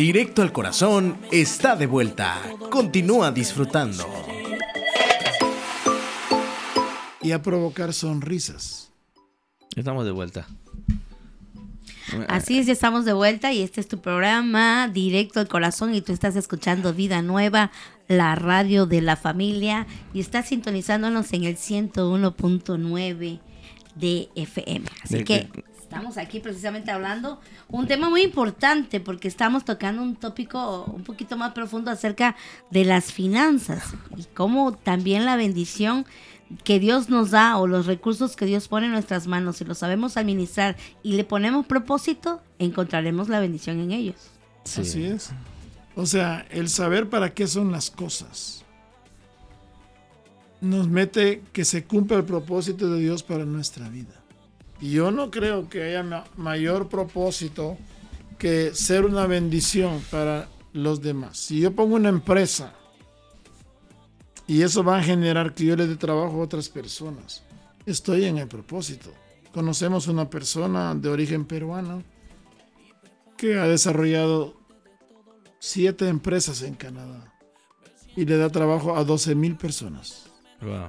Directo al Corazón está de vuelta. Continúa disfrutando. Y a provocar sonrisas. Estamos de vuelta. Así es, ya estamos de vuelta y este es tu programa Directo al Corazón y tú estás escuchando Vida Nueva, la radio de la familia, y estás sintonizándonos en el 101.9 de FM. Así que estamos aquí precisamente hablando un tema muy importante porque estamos tocando un tópico un poquito más profundo acerca de las finanzas y cómo también la bendición que Dios nos da o los recursos que Dios pone en nuestras manos, si los sabemos administrar y le ponemos propósito, encontraremos la bendición en ellos. Sí. Así es. O sea, el saber para qué son las cosas nos mete que se cumpla el propósito de Dios para nuestra vida. Y yo no creo que haya mayor propósito que ser una bendición para los demás. Si yo pongo una empresa y eso va a generar que yo le dé trabajo a otras personas, estoy en el propósito. Conocemos una persona de origen peruano que ha desarrollado 7 empresas en Canadá y le da trabajo a 12,000 personas. Wow.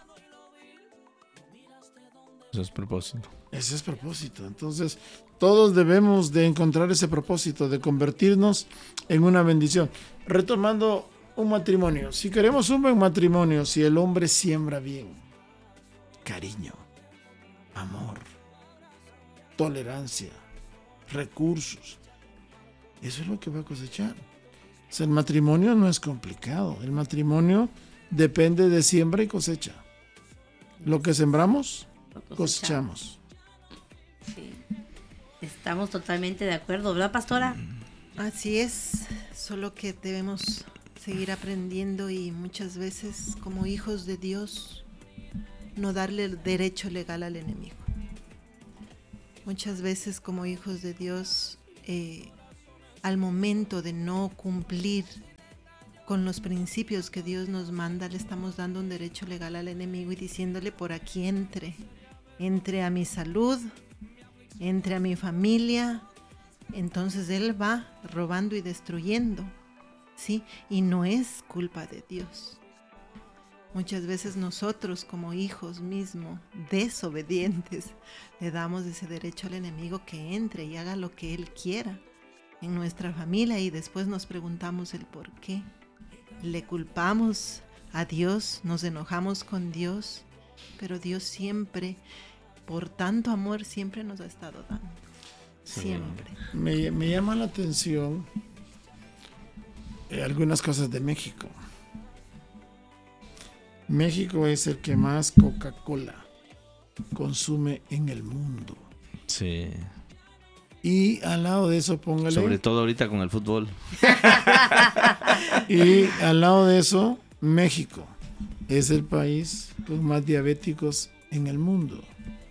Eso es propósito. Ese es propósito. Entonces, todos debemos de encontrar ese propósito, de convertirnos en una bendición. Retomando un matrimonio. Si queremos un buen matrimonio, si el hombre siembra bien, cariño, amor, tolerancia, recursos, eso es lo que va a cosechar. O sea, el matrimonio no es complicado. El matrimonio depende de siembra y cosecha. Lo que sembramos, cosechamos. Sí. Estamos totalmente de acuerdo, ¿verdad, pastora? Así es, solo que debemos seguir aprendiendo y muchas veces como hijos de Dios no darle el derecho legal al enemigo. Muchas veces como hijos de Dios al momento de no cumplir con los principios que Dios nos manda, le estamos dando un derecho legal al enemigo y diciéndole por aquí entre a mi salud, entre a mi familia. Entonces él va robando y destruyendo, ¿sí? Y no es culpa de Dios. Muchas veces nosotros como hijos mismos, desobedientes, le damos ese derecho al enemigo que entre y haga lo que él quiera en nuestra familia y después nos preguntamos el por qué. Le culpamos a Dios, nos enojamos con Dios, pero Dios siempre, por tanto amor, siempre nos ha estado dando. Siempre. Me llama la atención algunas cosas de México. México es el que más Coca-Cola consume en el mundo. Sí. Y al lado de eso, póngale. Sobre todo ahorita con el fútbol. Y al lado de eso, México es el país con más diabéticos en el mundo.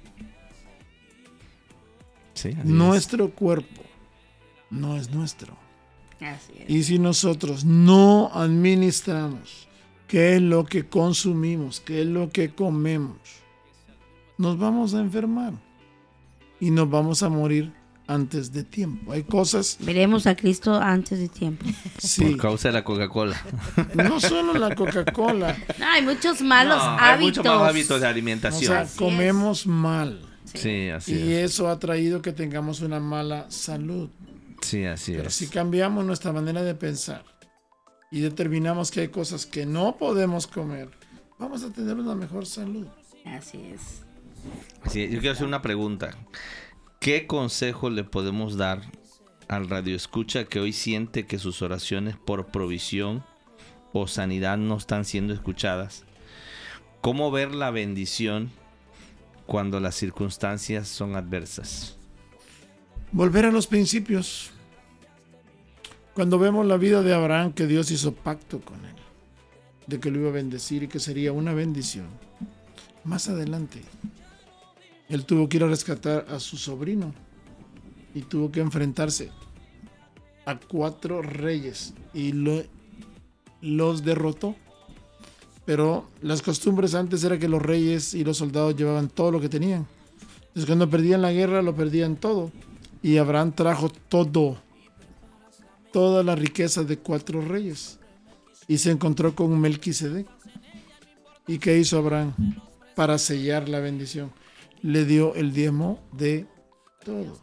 Sí, Nuestro cuerpo no es nuestro. Así es. Y si nosotros no administramos qué es lo que consumimos, qué es lo que comemos, nos vamos a enfermar y nos vamos a morir antes de tiempo. Hay cosas... Veremos a Cristo antes de tiempo. Sí. Por causa de la Coca-Cola. No solo la Coca-Cola. No, hay muchos malos hábitos. Hay muchos malos hábitos de O alimentación. sea, Así comemos mal. Sí, así Y es. eso ha traído que tengamos una mala salud. Sí, así Pero es. si cambiamos nuestra manera de pensar y determinamos que hay cosas que no podemos comer, vamos a tener una mejor salud. Así es. Sí, yo quiero hacer una pregunta. ¿Qué consejo le podemos dar al radioescucha que hoy siente que sus oraciones por provisión o sanidad no están siendo escuchadas? ¿Cómo ver la bendición cuando las circunstancias son adversas? Volver a los principios. Cuando vemos la vida de Abraham, que Dios hizo pacto con él, de que lo iba a bendecir y que sería una bendición. Más adelante, él tuvo que ir a rescatar a su sobrino y tuvo que enfrentarse a 4 reyes y los derrotó. Pero las costumbres antes era que los reyes y los soldados llevaban todo lo que tenían. Entonces cuando perdían la guerra, lo perdían todo. Y Abraham trajo todo. toda la riqueza de 4 reyes y se encontró con Melquisedec. ¿Y qué hizo Abraham para sellar la bendición? Le dio el diezmo de todo.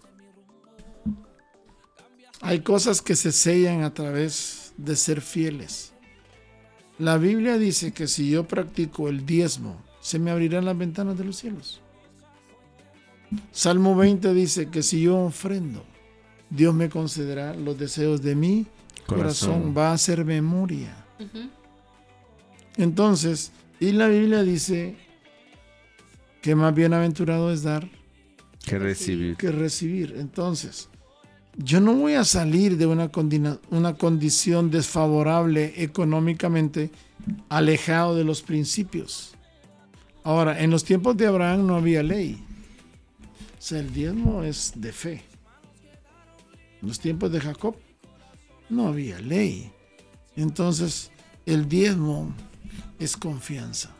Hay cosas que se sellan a través de ser fieles. La Biblia dice que si yo practico el diezmo, se me abrirán las ventanas de los cielos. Salmo 20 dice que si yo ofrendo, Dios me concederá los deseos de mi corazón. Va a hacer memoria. Entonces, y la Biblia dice que más bienaventurado es dar que recibir. Entonces, yo no voy a salir de una condición desfavorable económicamente, alejado de los principios. Ahora, en los tiempos de Abraham no había ley. O sea, el diezmo es de fe. En los tiempos de Jacob no había ley. Entonces, el diezmo es confianza.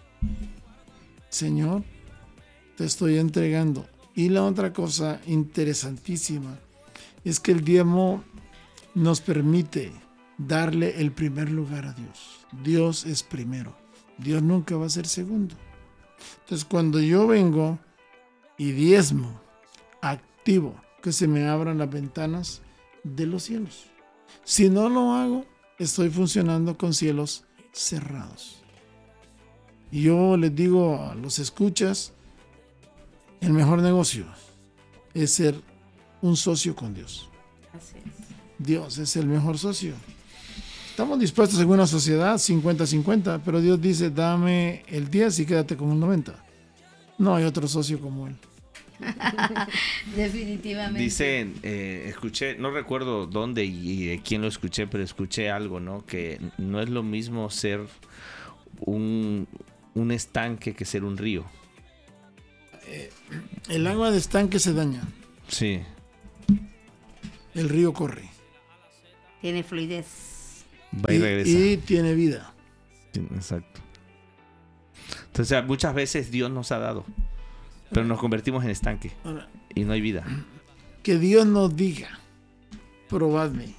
Señor, te estoy entregando. Y la otra cosa interesantísima es que el diezmo nos permite darle el primer lugar a Dios. Dios es primero. Dios nunca va a ser segundo. Entonces, cuando yo vengo y diezmo, activo, que se me abran las ventanas de los cielos. Si no lo hago, estoy funcionando con cielos cerrados. Y yo les digo a los escuchas, el mejor negocio es ser un socio con Dios. Así es. Dios es el mejor socio. Estamos dispuestos en una sociedad 50-50, pero Dios dice, dame el 10 y quédate con el 90. No hay otro socio como Él. Definitivamente. Dicen, escuché, no recuerdo dónde y de quién lo escuché, pero escuché algo, ¿no? Que no es lo mismo ser un estanque que ser un río. El agua de estanque se daña. Sí. El río corre. Tiene fluidez. Va y regresa. Y tiene vida. Sí, exacto. Entonces, muchas veces Dios nos ha dado, pero nos convertimos en estanque Ahora, y no hay vida. que Dios nos diga, probadme.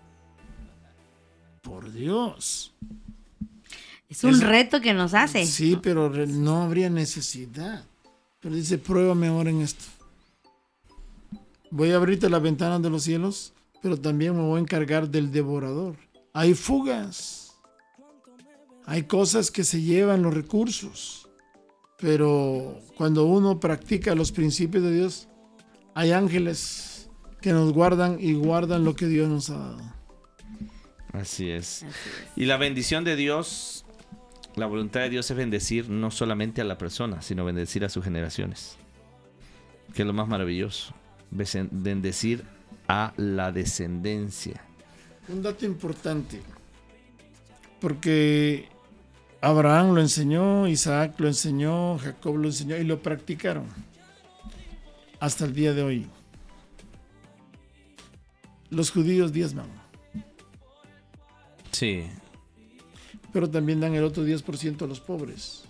Por Dios. Es un reto que nos hace. Sí, pero no habría necesidad. Pero dice, pruébame ahora en esto. Voy a abrirte las ventanas de los cielos, pero también me voy a encargar del devorador. Hay fugas. Hay cosas que se llevan los recursos. Pero cuando uno practica los principios de Dios, hay ángeles que nos guardan y guardan lo que Dios nos ha dado. Así es. Y la bendición de Dios, la voluntad de Dios es bendecir no solamente a la persona, sino bendecir a sus generaciones. Que es lo más maravilloso. Bendecir a la descendencia. Un dato importante, porque Abraham lo enseñó, Isaac lo enseñó, Jacob lo enseñó y lo practicaron hasta el día de hoy. Los judíos diezman, Sí. pero también dan el otro 10% a los pobres.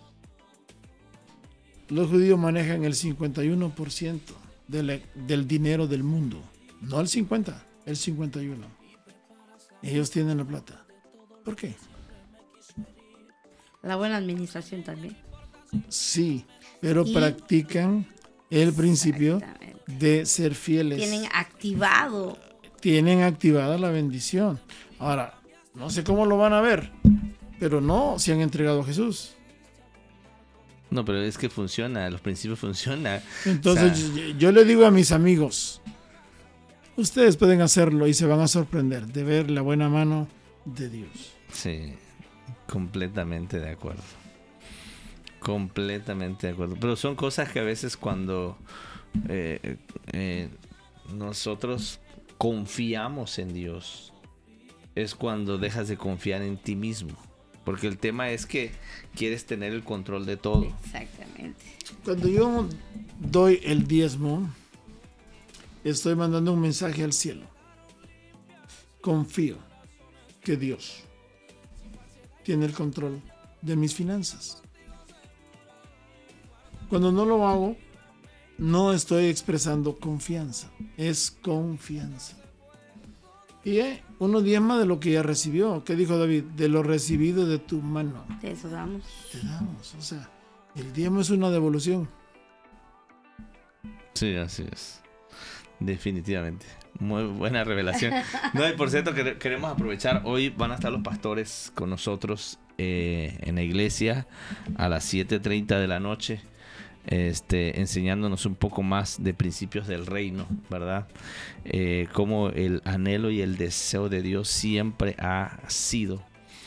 Los judíos manejan el 51% del dinero del mundo, no el 50%, el 51%. Ellos tienen la plata. ¿Por qué? La buena administración también. Sí, pero Y- practican el principio Exactamente. de ser fieles. Tienen Tienen activada la bendición. Ahora, no sé cómo lo van a ver, pero no se han entregado a Jesús. No, pero es que funciona, los principios funcionan. Entonces, O sea, yo le digo a mis amigos, ustedes pueden hacerlo y se van a sorprender de ver la buena mano de Dios. sí, completamente de acuerdo. Completamente de acuerdo. Pero son cosas que a veces cuando nosotros confiamos en Dios, es cuando dejas de confiar en ti mismo. Porque el tema es que quieres tener el control de todo. Exactamente. Cuando yo doy el diezmo, estoy mandando un mensaje al cielo. Confío que Dios tiene el control de mis finanzas. Cuando no lo hago, no estoy expresando confianza, es confianza. Y uno diezma de lo que ya recibió. ¿Qué dijo David? De lo recibido de tu mano. De eso damos. Te damos. O sea, el diezmo es una devolución. Sí, así es. Definitivamente. Muy buena revelación. No, y por cierto, queremos aprovechar. Hoy van a estar los pastores con nosotros en la iglesia a las 7:30 de la noche. Enseñándonos un poco más de principios del reino, ¿verdad? Como el anhelo y el deseo de Dios siempre ha sido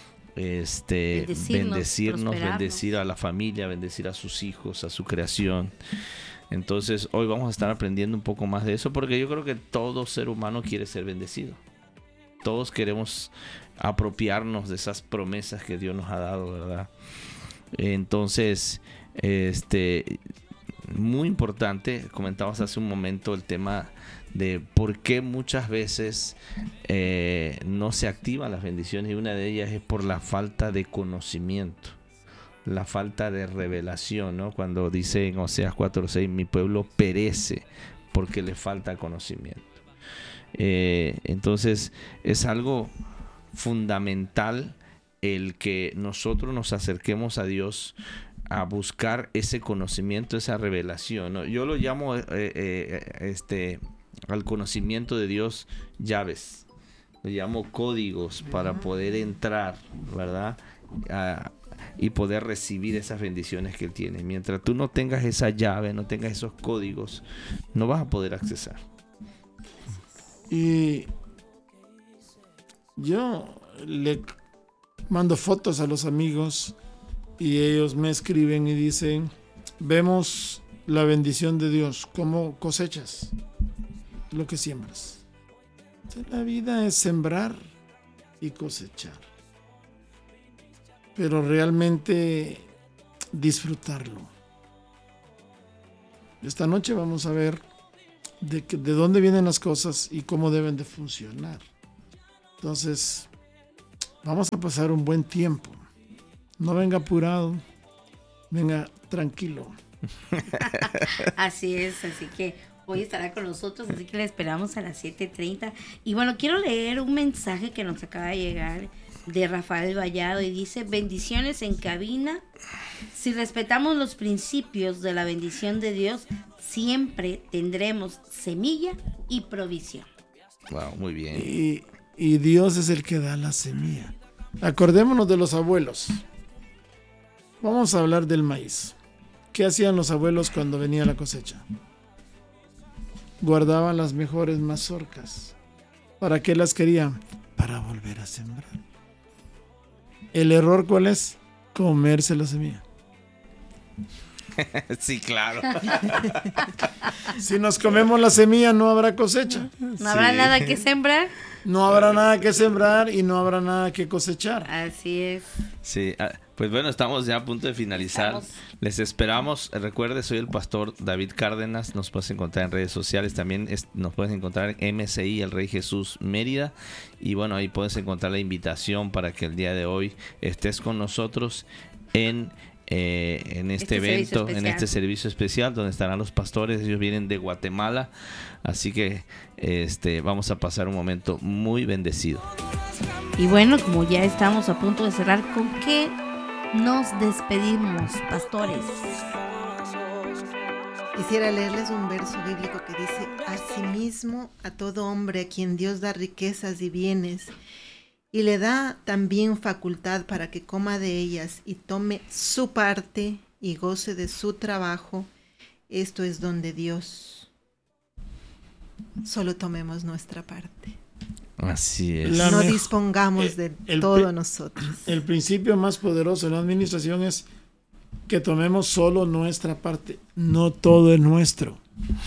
bendecirnos, bendecir a la familia, bendecir a sus hijos, a su creación. Entonces hoy vamos a estar aprendiendo un poco más de eso, porque yo creo que todo ser humano quiere ser bendecido. Todos queremos apropiarnos de esas promesas que Dios nos ha dado, ¿verdad? Entonces, muy importante, comentabas hace un momento el tema de por qué muchas veces no se activan las bendiciones, y una de ellas es por la falta de conocimiento, la falta de revelación, ¿no? Cuando dice en Oseas 4:6, mi pueblo perece porque le falta conocimiento. Entonces es algo fundamental el que nosotros nos acerquemos a Dios a buscar ese conocimiento, esa revelación, ¿no? Yo lo llamo al conocimiento de Dios llaves, lo llamo códigos para poder entrar, ¿verdad? Y poder recibir esas bendiciones que Él tiene. Mientras tú no tengas esa llave, no tengas esos códigos, no vas a poder accesar. Y yo le mando fotos a los amigos y ellos me escriben y dicen, vemos la bendición de Dios, cómo cosechas lo que siembras. Entonces, la vida es sembrar y cosechar, pero realmente disfrutarlo. Esta noche vamos a ver de dónde vienen las cosas y cómo deben de funcionar. Entonces, vamos a pasar un buen tiempo. No venga apurado, venga tranquilo. Así es, así que hoy estará con nosotros, así que le esperamos a las 7:30. Y bueno, quiero leer un mensaje que nos acaba de llegar de Rafael Vallado y dice, bendiciones en cabina. Si respetamos los principios de la bendición de Dios, siempre tendremos semilla y provisión. Wow, muy bien. Y Dios es el que da la semilla. Acordémonos de los abuelos. Vamos a hablar del maíz. ¿Qué hacían los abuelos cuando venía la cosecha? Guardaban las mejores mazorcas. ¿Para qué las querían? Para volver a sembrar. ¿El error cuál es? Comerse la semilla. Sí, claro. Si nos comemos la semilla, no habrá cosecha. ¿No habrá nada que sembrar? No habrá nada que sembrar y no habrá nada que cosechar. Así es. Sí, pues bueno, estamos ya a punto de finalizar. Les esperamos. Recuerde, soy el pastor David Cárdenas. Nos puedes encontrar en redes sociales. También nos puedes encontrar en MSI, El Rey Jesús Mérida. Y bueno, ahí puedes encontrar la invitación para que el día de hoy estés con nosotros en este evento, en este servicio especial donde estarán los pastores. Ellos vienen de Guatemala, así que vamos a pasar un momento muy bendecido. Y bueno, como ya estamos a punto de cerrar, ¿con qué nos despedimos, pastores? Quisiera leerles un verso bíblico que dice, asimismo a todo hombre a quien Dios da riquezas y bienes y le da también facultad para que coma de ellas y tome su parte y goce de su trabajo, esto es don de Dios. Solo tomemos nuestra parte. Así es. No dispongamos de todo nosotros. El principio más poderoso en la administración es que tomemos solo nuestra parte. No todo es nuestro.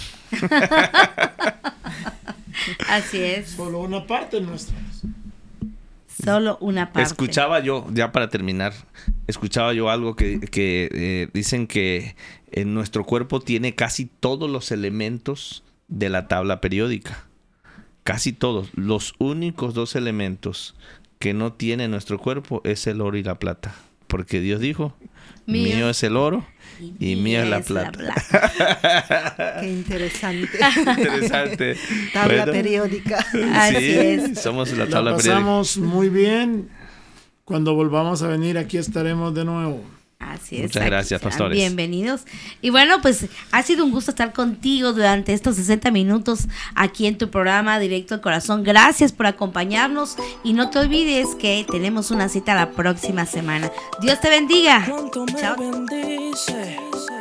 Así es. Solo una parte es nuestra. Solo una parte. Escuchaba yo, ya para terminar, algo que dicen que en nuestro cuerpo tiene casi todos los elementos de la tabla periódica. Casi todos. Los únicos 2 elementos que no tiene nuestro cuerpo es el oro y la plata. porque Dios dijo, mío es el oro y mía es la plata. Qué interesante. Interesante. Tabla Bueno, periódica. Así sí, es. somos la La tabla periódica. pasamos muy bien. Cuando volvamos a venir, aquí estaremos de nuevo. Así es. Muchas aquí gracias, serán pastores. Bienvenidos. Y bueno, pues ha sido un gusto estar contigo durante estos 60 minutos aquí en tu programa Directo al Corazón. Gracias por acompañarnos y no te olvides que tenemos una cita la próxima semana. Dios te bendiga. Cuánto me Chao. bendices.